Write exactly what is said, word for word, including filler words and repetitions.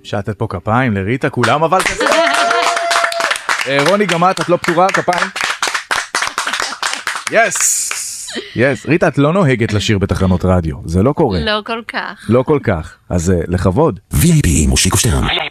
שטת פה כפיים לריטה, כולם אבל כזה. רוני, גם את, את לא פתורה, כפיים. יס! יס, ריטה, את לא נוהגת לשיר בתחנות רדיו, זה לא קורה. לא כל כך. לא כל כך, אז לכבוד. וי איי פי מושיקו שטרן.